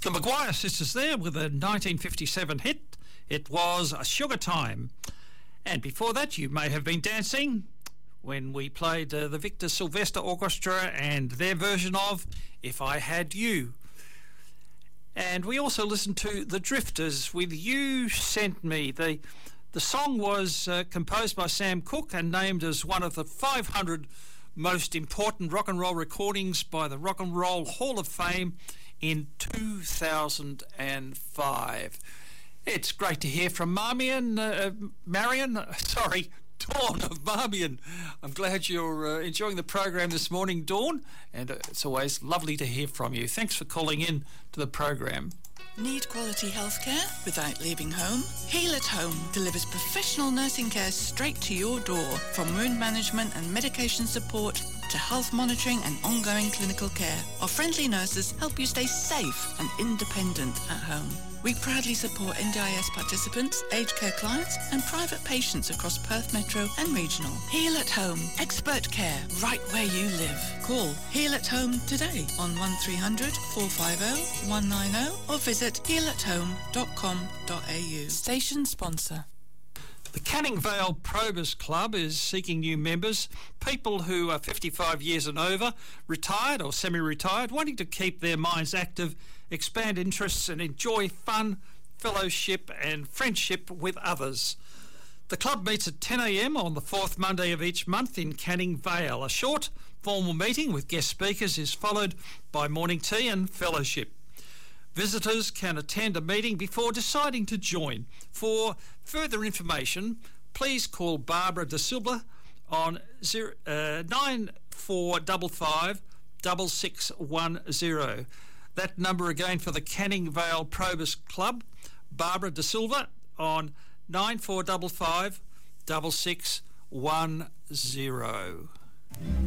The Maguire Sisters there with a 1957 hit. It was Sugar Time. And before that, you may have been dancing when we played the Victor Sylvester Orchestra and their version of If I Had You. And we also listened to The Drifters with You Sent Me. The song was composed by Sam Cooke and named as one of the 500 most important rock and roll recordings by the Rock and Roll Hall of Fame in 2005. It's great to hear from Dawn of Marmion. I'm glad you're enjoying the program this morning, Dawn, and it's always lovely to hear from you. Thanks for calling in to the program. Need quality healthcare without leaving home? Heal at Home delivers professional nursing care straight to your door, from wound management and medication support to health monitoring and ongoing clinical care. Our friendly nurses help you stay safe and independent at home. We proudly support NDIS participants, aged care clients and private patients across Perth Metro and Regional. Heal at Home. Expert care right where you live. Call Heal at Home today on 1300 450 190 or visit healathome.com.au. Station sponsor. The Canning Vale Probus Club is seeking new members, people who are 55 years and over, retired or semi-retired, wanting to keep their minds active, expand interests and enjoy fun, fellowship and friendship with others. The club meets at 10 a.m. on the fourth Monday of each month in Canning Vale. A short, formal meeting with guest speakers is followed by morning tea and fellowship. Visitors can attend a meeting before deciding to join. For further information, please call Barbara De Silva on 9455 6610. That number again for the Canning Vale Probus Club, Barbara De Silva on 9455 6610.